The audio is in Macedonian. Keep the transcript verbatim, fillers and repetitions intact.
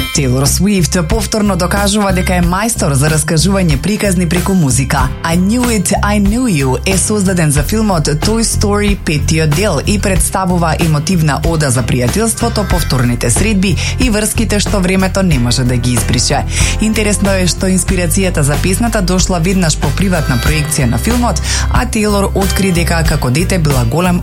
Тейлор Свифт повторно докажува дека е мајстор за раскажување приказни преку музика. I Knew It, I Knew You е создаден за филмот Toy Story петтиот дел и представува емотивна ода за пријателството, повторните средби и врските што времето не може да ги избрише. Интересно е што инспирацијата за песната дошла веднаш по приватна проекција на филмот, а Тейлор откри дека како дете била голем